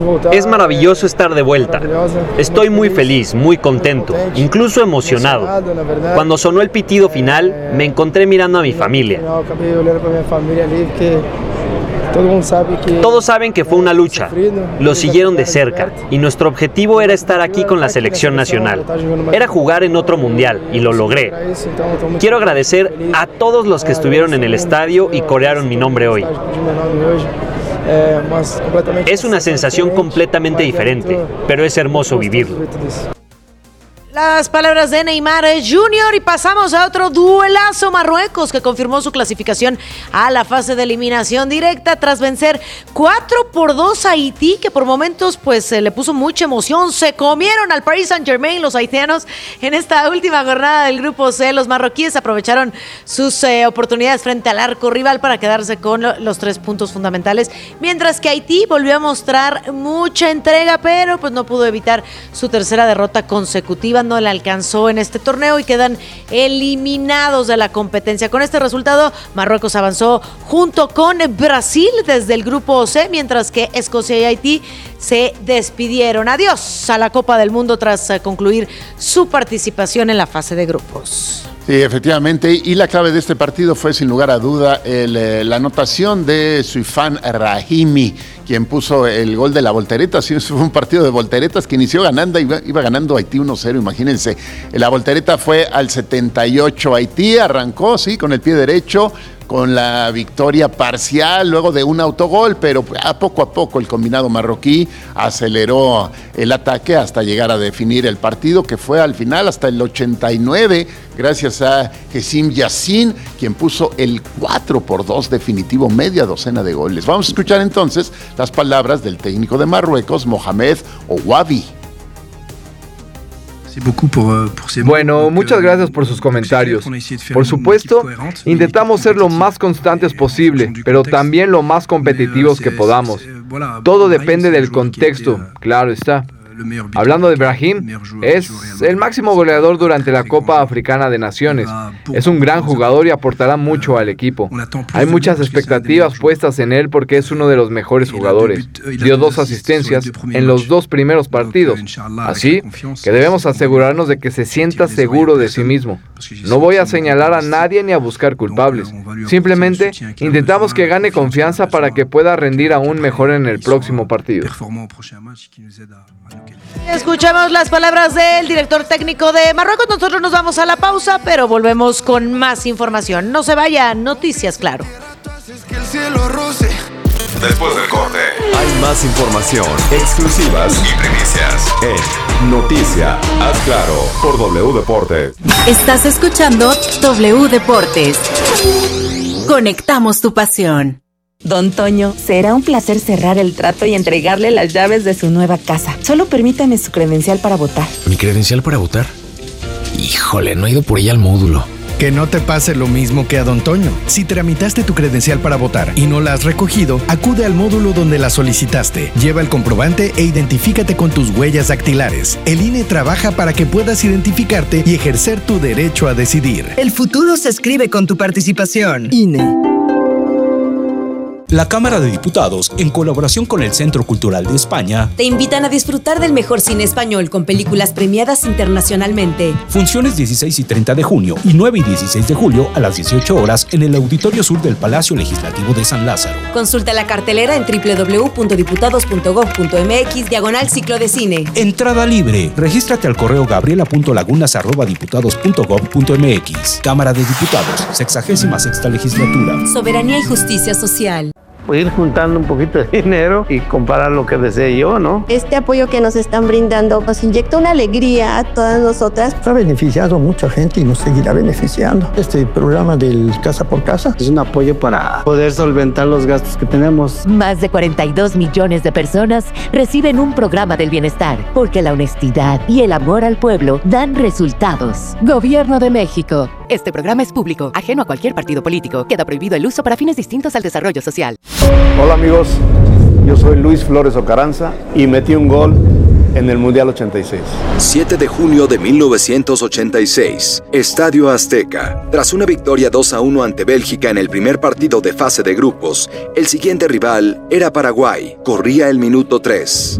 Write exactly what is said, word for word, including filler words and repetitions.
Es maravilloso estar de vuelta. Estoy muy feliz, muy contento, incluso emocionado. Cuando sonó el pitido final, me encontré mirando a mi familia. Todos saben que fue una lucha, lo siguieron de cerca y nuestro objetivo era estar aquí con la selección nacional. Era jugar en otro mundial y lo logré. Quiero agradecer a todos los que estuvieron en el estadio y corearon mi nombre hoy. Es una sensación completamente diferente, pero es hermoso vivirlo. Las palabras de Neymar junior y pasamos a otro duelazo. Marruecos, que confirmó su clasificación a la fase de eliminación directa tras vencer cuatro por dos a Haití, que por momentos pues se le puso mucha emoción. Se comieron al Paris Saint-Germain los haitianos en esta última jornada del grupo C. Los marroquíes aprovecharon sus eh, oportunidades frente al arco rival para quedarse con los tres puntos fundamentales, mientras que Haití volvió a mostrar mucha entrega, pero pues no pudo evitar su tercera derrota consecutiva. No le alcanzó en este torneo y quedan eliminados de la competencia. Con este resultado, Marruecos avanzó junto con Brasil desde el grupo C, mientras que Escocia y Haití se despidieron. Adiós a la Copa del Mundo tras concluir su participación en la fase de grupos. Sí, efectivamente, y la clave de este partido fue sin lugar a duda el, eh, la anotación de Suifan Rahimi, quien puso el gol de la voltereta. Sí, fue un partido de volteretas que inició ganando, iba, iba ganando Haití uno cero, imagínense. La voltereta fue al setenta y ocho, Haití arrancó, sí, con el pie derecho, con la victoria parcial luego de un autogol, pero a poco a poco el combinado marroquí aceleró el ataque hasta llegar a definir el partido, que fue al final hasta el ochenta y nueve, gracias a Hessim Yassin, quien puso el cuatro por dos definitivo, media docena de goles. Vamos a escuchar entonces las palabras del técnico de Marruecos, Mohamed Ouabi. Bueno, muchas gracias por sus comentarios. Por supuesto, intentamos ser lo más constantes posible, pero también lo más competitivos que podamos. Todo depende del contexto, claro está. Hablando de Brahim, es el máximo goleador durante la Copa Africana de Naciones. Es un gran jugador y aportará mucho al equipo. Hay muchas expectativas puestas en él porque es uno de los mejores jugadores. Dio dos asistencias en los dos primeros partidos. Así que debemos asegurarnos de que se sienta seguro de sí mismo. No voy a señalar a nadie ni a buscar culpables. Simplemente intentamos que gane confianza para que pueda rendir aún mejor en el próximo partido. Escuchamos las palabras del director técnico de Marruecos. Nosotros nos vamos a la pausa, pero volvemos con más información. No se vayan, Noticias Claro. Después del corte, hay más información, exclusivas y primicias en Noticia Haz Claro por W Deportes. Estás escuchando W Deportes. Conectamos tu pasión. Don Toño, será un placer cerrar el trato y entregarle las llaves de su nueva casa. Solo permítame su credencial para votar. ¿Mi credencial para votar? Híjole, no he ido por ella al módulo. Que no te pase lo mismo que a Don Toño. Si tramitaste tu credencial para votar y no la has recogido, acude al módulo donde la solicitaste. Lleva el comprobante e identifícate con tus huellas dactilares. El I N E trabaja para que puedas identificarte y ejercer tu derecho a decidir. El futuro se escribe con tu participación. I N E. La Cámara de Diputados, en colaboración con el Centro Cultural de España, te invitan a disfrutar del mejor cine español con películas premiadas internacionalmente. Funciones dieciséis y treinta de junio y nueve y dieciséis de julio a las dieciocho horas en el Auditorio Sur del Palacio Legislativo de San Lázaro. Consulta la cartelera en doble u doble u doble u punto diputados punto gob punto eme equis diagonal ciclo de cine. Entrada libre. Regístrate al correo gabriela punto lagunas arroba diputados punto gob punto eme equis. Cámara de Diputados, sexagésima sexta legislatura. Soberanía y justicia social. Ir juntando un poquito de dinero y comparar lo que desee yo, ¿no? Este apoyo que nos están brindando nos inyecta una alegría a todas nosotras. Ha beneficiado a mucha gente y nos seguirá beneficiando. Este programa del Casa por Casa es un apoyo para poder solventar los gastos que tenemos. Más de cuarenta y dos millones de personas reciben un programa del bienestar, porque la honestidad y el amor al pueblo dan resultados. Gobierno de México. Este programa es público, ajeno a cualquier partido político. Queda prohibido el uso para fines distintos al desarrollo social. Hola amigos, yo soy Luis Flores Ocaranza y metí un gol en el Mundial ochenta y seis. siete de junio de mil novecientos ochenta y seis, Estadio Azteca. Tras una victoria dos a uno ante Bélgica en el primer partido de fase de grupos, el siguiente rival era Paraguay. Corría el minuto tres.